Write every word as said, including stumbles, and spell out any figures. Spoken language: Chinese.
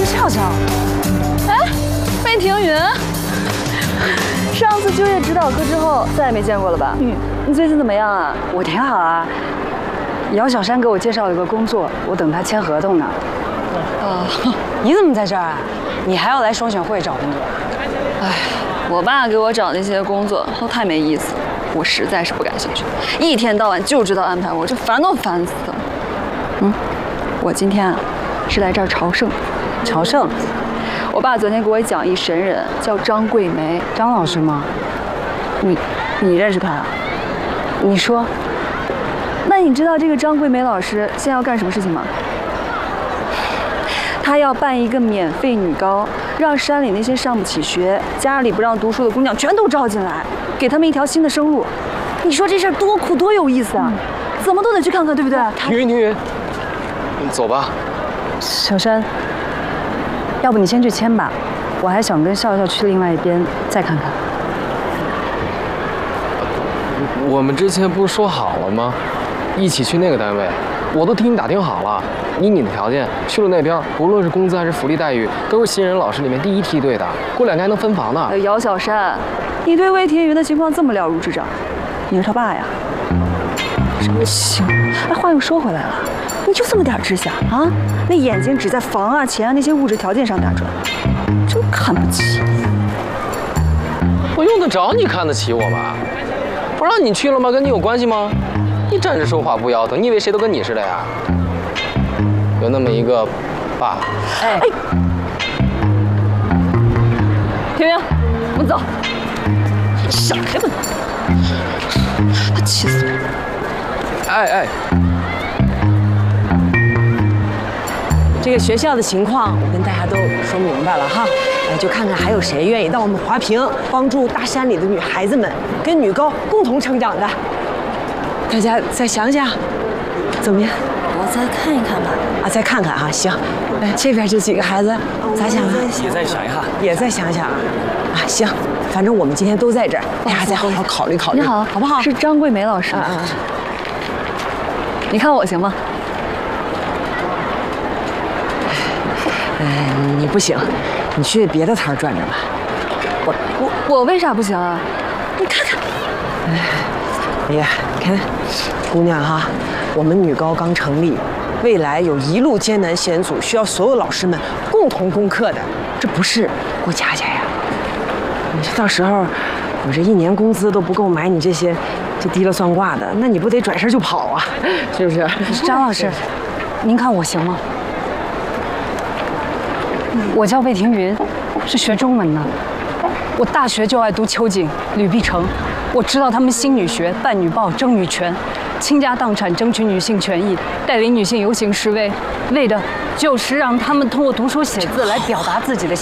笑笑，哎，魏庭云，上次就业指导课之后再也没见过了吧？嗯，你最近怎么样啊？ 我挺好啊。姚小山给我介绍了个工作，我等他签合同呢。 哦， 你怎么在这儿啊？你还要来双选会找工作？ 哎，我爸给我找那些工作都太没意思了，我实在是不感兴趣。一天到晚就知道安排我，这烦都烦死了。嗯，我今天啊是来这儿朝圣。 朝圣？ 我爸昨天给我讲一神人，叫张桂梅。 张老师吗？ 你你认识他啊？ 你说。 那你知道这个张桂梅老师现在要干什么事情吗？她要办一个免费女高，让山里那些上不起学、家里不让读书的姑娘全都招进来，给她们一条新的生路。你说这事儿多酷多有意思啊！嗯、怎么都得去看看，对不对？ 庭云，庭云，你走吧。 小山，要不你先去签吧，我还想跟笑笑去另外一边再看看。 我们之前不是说好了吗？一起去那个单位，我都替你打听好了。以你的条件，去了那边，不论是工资还是福利待遇，都是新人老师里面第一梯队的。过两年还能分房呢。 姚小山，你对魏庭云的情况这么了如指掌，你是他爸呀？真行！哎，话又说回来了，你就这么点志向啊？那眼睛只在房啊、钱啊那些物质条件上打转，真看不起。 我用得着你看得起我吗？不让你去了吗？跟你有关系吗？你站着说话不腰疼，你以为谁都跟你似的呀？有那么一个爸。 哎，庭云，我们走。闪开吧你！他气死我了！ 哎哎， 这个学校的情况我跟大家都说明白了哈，哎，就看看还有谁愿意到我们华坪帮助大山里的女孩子们跟女高共同成长的。大家再想想，怎么样？ 我再看一看吧。 啊，再看看啊，行。来，这边这几个孩子咋想啊？ 也再想一下， 也再想想啊。啊，行，反正我们今天都在这儿，大家再好好考虑考虑。 你好， 好不好？ 是张桂梅老师。 啊啊。 你看我行吗？ 哎，你不行，你去别的摊转转吧。 我我我为啥不行啊？你看看。 哎。哎呀，你看，姑娘哈，我们女高刚成立，未来有一路艰难险阻，需要所有老师们共同攻克的，这不是过家家呀！你这到时候，我这一年工资都不够买你这些这提了算卦的，那你不得转身就跑啊？是不是？ 张老师，您看我行吗？我叫魏庭云，是学中文的。我大学就爱读秋瑾、吕碧城。我知道他们新女学、办女报、争女权，倾家荡产争取女性权益，带领女性游行示威，为的就是让他们通过读书写字来表达自己的